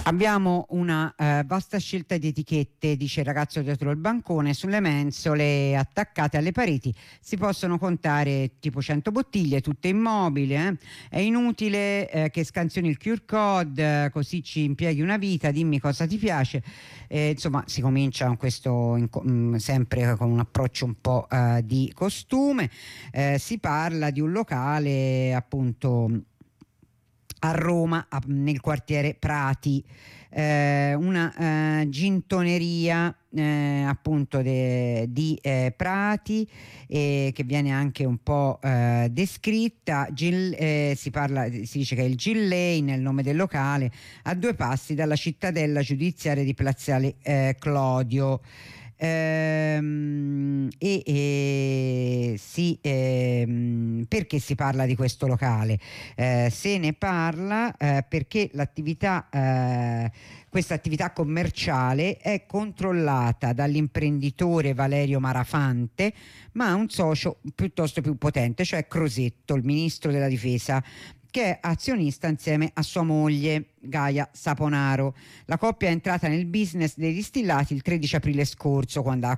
Abbiamo una vasta scelta di etichette, dice il ragazzo dietro il bancone. Sulle mensole attaccate alle pareti si possono contare tipo 100 bottiglie, tutte immobili. È inutile che scansioni il QR code, così ci impieghi una vita, dimmi cosa ti piace. Insomma, si comincia con questo sempre con un approccio un po' di costume. Si parla di un locale appunto a Roma, nel quartiere Prati, una gintoneria appunto di Prati, che viene anche un po' descritta. Si dice che è il Gill Lane, è il nome del locale, a 2 passi dalla cittadella giudiziaria di Piazzale Clodio. Perché si parla di questo locale? Se ne parla perché questa attività commerciale è controllata dall'imprenditore Valerio Marafante, ma ha un socio piuttosto più potente, cioè Crosetto, il ministro della difesa, che è azionista insieme a sua moglie Gaia Saponaro. La coppia è entrata nel business dei distillati il 13 aprile scorso, quando ha